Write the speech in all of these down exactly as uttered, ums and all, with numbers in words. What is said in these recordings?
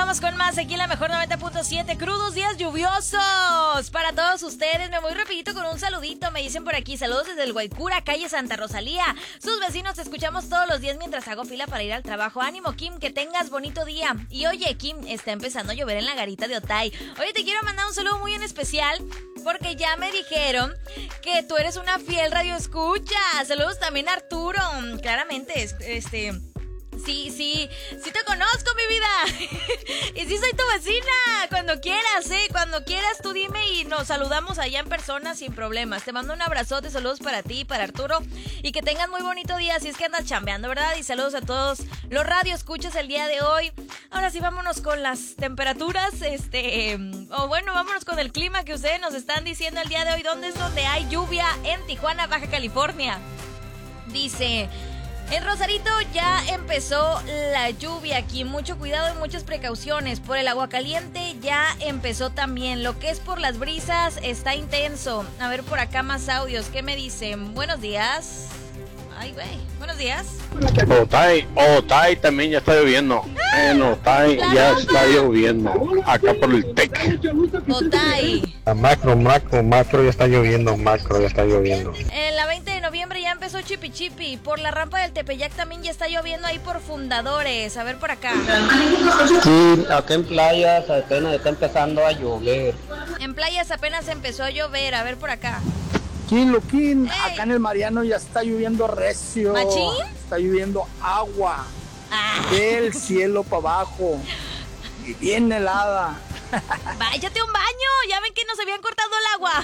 Continuamos con más aquí en la mejor noventa punto siete. Crudos días lluviosos para todos ustedes. Me voy rapidito con un saludito. Me dicen por aquí, saludos desde el Guaycura, calle Santa Rosalía. Sus vecinos te escuchamos todos los días mientras hago fila para ir al trabajo. Ánimo, Kim, que tengas bonito día. Y oye, Kim, está empezando a llover en la garita de Otay. Oye, te quiero mandar un saludo muy en especial porque ya me dijeron que tú eres una fiel radioescucha. Saludos también a Arturo. Claramente, este... Sí, sí, sí te conozco, mi vida. Y sí soy tu vecina. Cuando quieras, eh, cuando quieras tú dime y nos saludamos allá en persona sin problemas. Te mando un abrazote, saludos para ti, para Arturo. Y que tengan muy bonito día, si es que andas chambeando, ¿verdad? Y saludos a todos los radioescuchas el día de hoy. Ahora sí, vámonos con las temperaturas, este... O bueno, vámonos con el clima que ustedes nos están diciendo el día de hoy. ¿Dónde es donde hay lluvia? En Tijuana, Baja California. Dice... En Rosarito ya empezó la lluvia aquí, mucho cuidado y muchas precauciones. Por el agua caliente ya empezó también. Lo que es por las brisas está intenso. A ver por acá más audios. ¿Qué me dicen? Buenos días. Ay, güey. Buenos días. Otay, Otay también ya está lloviendo. En Otay ya está lloviendo. Acá por el T E C. Otay. A macro, macro, macro ya está lloviendo. Macro ya está lloviendo. En la veinte de noviembre ya empezó Chipi Chipi. Por la rampa del Tepeyac también ya está lloviendo ahí por Fundadores. A ver por acá. Sí, acá en playas apenas está empezando a llover. En playas apenas empezó a llover. A ver por acá. Loquín, Loquín, Hey. acá en el Mariano ya está lloviendo recio. ¿Machín? Está lloviendo agua Ah. del cielo para abajo y bien helada. Váyate a un baño, ya ven que nos habían cortado el agua.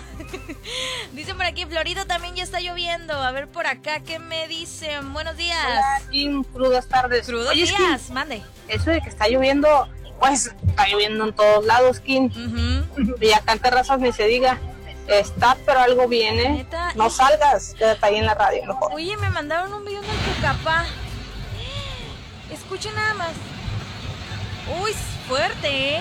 Dicen por aquí, en Florida también ya está lloviendo. A ver por acá, ¿qué me dicen? Buenos días. Hola, Kim, crudas tardes. Crudos Oye, días, Kim, mande. eso de que está lloviendo, pues está lloviendo en todos lados, Kim. Uh-huh. Y acá en Terrazas ni se diga. Está, pero algo viene. ¿Neta? No salgas, quédate ahí en la radio mejor. Oye, me mandaron un video del Pucapá. Escuchen nada más. Uy, fuerte, ¿eh?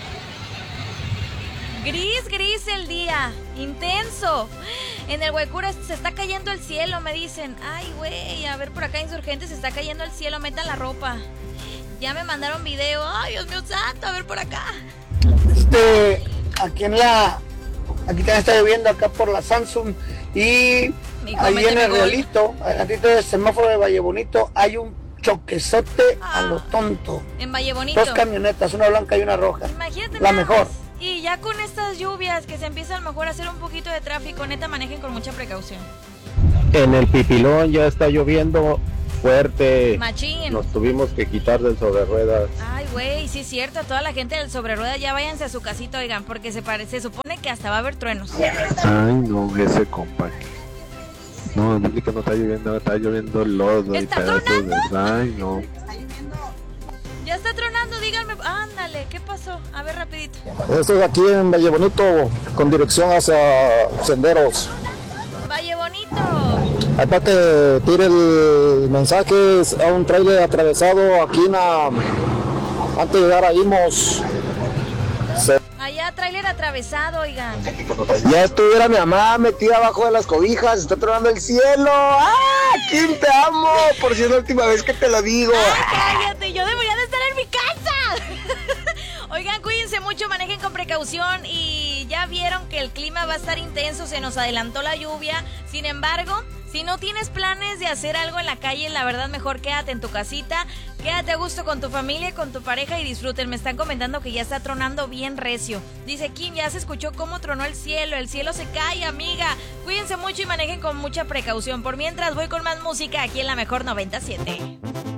Gris, gris el día. Intenso. En el Guaycura se está cayendo el cielo, me dicen. Ay, güey, a ver por acá, Insurgentes, se está cayendo el cielo, metan la ropa. Ya me mandaron video. Ay, Dios mío santo, a ver por acá. Este, aquí en la, aquí también está lloviendo acá por la Samsung y Mijo, ahí en méteme el gol. Realito, adelantito del semáforo de Valle Bonito, hay un choquezote Ah. a lo tonto. En Valle Bonito. Dos camionetas, una blanca y una roja. Imagínate La nada mejor. más. Y ya con estas lluvias que se empieza a lo mejor a hacer un poquito de tráfico, neta, manejen con mucha precaución. En el Pipilón ya está lloviendo fuerte. Machín. Nos tuvimos que quitar del sobre ruedas. Ay, güey, sí es cierto, toda la gente del sobre rueda ya váyanse a su casita, oigan, porque se parece, se supone que hasta va a haber truenos. Ay, no, ese compa. No, dile que no está lloviendo, está lloviendo lodo y ¿Está pedazos tronando? de... Ay, no. Ya está tronando, díganme, ándale, ¿qué pasó? A ver, rapidito. Estoy aquí en Valle Bonito con dirección hacia Senderos. Valle Bonito. Aparte, tire el mensaje a un trailer atravesado aquí en la, antes de llegar a Imos. Allá, tráiler atravesado, oigan. Ya estuviera mi mamá metida abajo de las cobijas, está tronando el cielo. ¡Ah! Kim, te amo! Por si es la última vez que te lo digo. ¡Ay, cállate! Yo debería de estar en mi casa. Oigan, cuídense mucho, manejen con precaución y ya vieron que el clima va a estar intenso, se nos adelantó la lluvia. Sin embargo, si no tienes planes de hacer algo en la calle, la verdad mejor quédate en tu casita, quédate a gusto con tu familia, con tu pareja y disfruten. Me están comentando que ya está tronando bien recio. Dice Kim, ya se escuchó cómo tronó el cielo, el cielo se cae, amiga. Cuídense mucho y manejen con mucha precaución. Por mientras voy con más música aquí en la mejor noventa y siete.